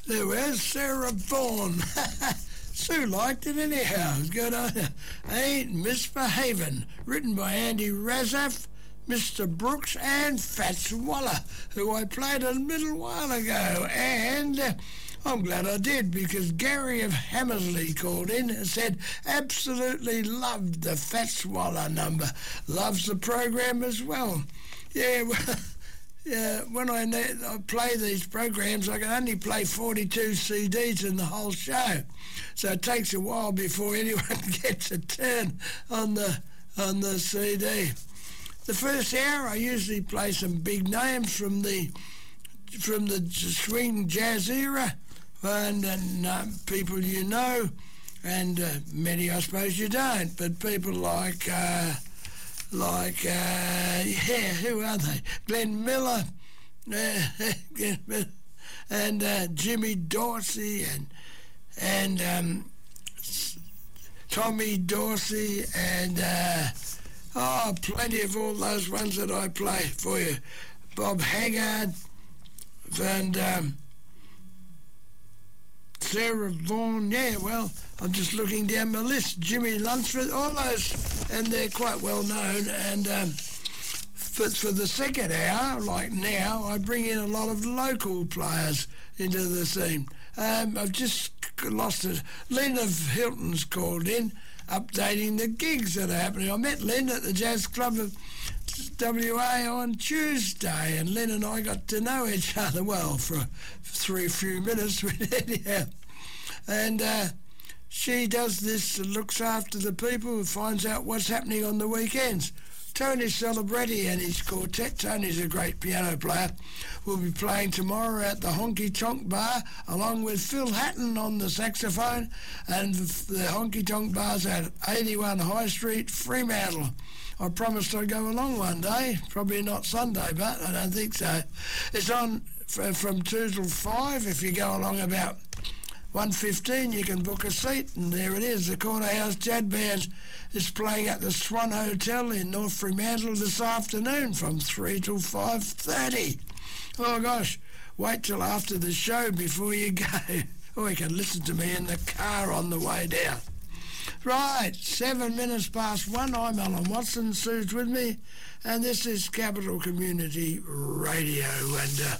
There was Sarah Vaughan. Sue liked it anyhow. It's good on you. Ain't Misbehavin', written by Andy Razaf, Mr. Brooks and Fats Waller, who I played a little while ago. And I'm glad I did, because Gary of Hammersley called in and said absolutely loved the Fats Waller number. Loves the program as well. Yeah, well, yeah, when I play these programs, I can only play 42 CDs in the whole show. So it takes a while before anyone gets a turn on the CD. The first hour, I usually play some big names from the swing jazz era, and people you know, and many I suppose you don't, but people like who are they? Glenn Miller, and Jimmy Dorsey, and Tommy Dorsey, and plenty of all those ones that I play for you. Bob Haggard, and Sarah Vaughan. Yeah, well, I'm just looking down my list. Jimmy Lunsford, all those, and they're quite well known. And for the second hour, like now, I bring in a lot of local players into the scene. I've just lost it. Lynn of Hilton's called in, updating the gigs that are happening. I met Lynn at the Jazz Club of WA on Tuesday, and Lynn and I got to know each other well for a few minutes. Anyhow. And she does this, looks after the people, finds out what's happening on the weekends. Tony Celebretti and his quartet, Tony's a great piano player, will be playing tomorrow at the Honky Tonk Bar, along with Phil Hatton on the saxophone, and the Honky Tonk Bar's at 81 High Street, Fremantle. I promised I'd go along one day, probably not Sunday, but I don't think so. It's on from 2 till 5. If you go along about 1:15, you can book a seat, and there it is. The Corner House Jazz Band is playing at the Swan Hotel in North Fremantle this afternoon from 3 till 5:30. Oh gosh, wait till after the show before you go. Or you can listen to me in the car on the way down. Right, 7 minutes past 1. I'm Alan Watson. Sue's with me, and this is Capital Community Radio. And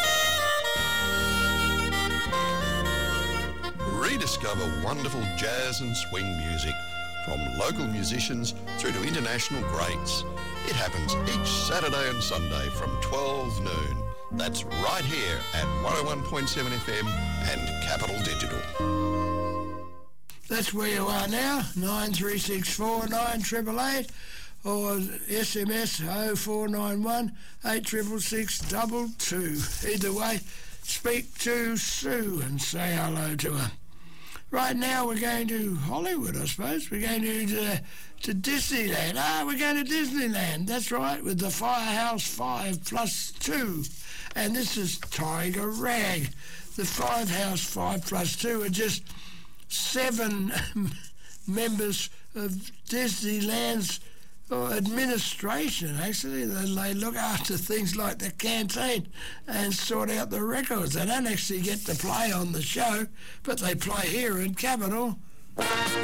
rediscover wonderful jazz and swing music, from local musicians through to international greats. It happens each Saturday and Sunday from 12 noon. That's right here at 101.7 FM and Capital Digital. That's where you are now, 9364 9888, or SMS 0491 866 22. Either way, speak to Sue and say hello to her. Right now we're going to Hollywood, I suppose. We're going to Disneyland. We're going to Disneyland. That's right, with the Firehouse 5+2. And this is Tiger Rag. The Firehouse 5+2 are just 7 members of Disneyland's administration. Actually, they look after things like the canteen and sort out the records. They don't actually get to play on the show, but they play here in Capital.